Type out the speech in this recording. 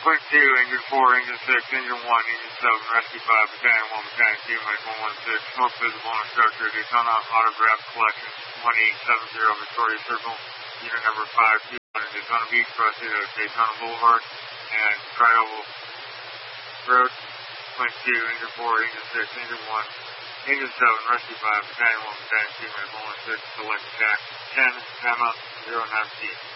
Point 2, Engine 4, Engine 6, Engine 1, Engine 7, Rescue 5, Battalion 1, Battalion 2, Mike 116, smoke visible on structure, Daytona Autograph Collection, 1870 Victoria Circle, unit number 5, 200 Daytona Beach, crossing of Daytona Boulevard, and Trioval Road. Point 2, Engine 4, Engine 6, Engine 1, Engine 7, Rescue 5, Battalion 1, Battalion 2, Mike 116, select attack, 10, Gamma, 0 Nav T.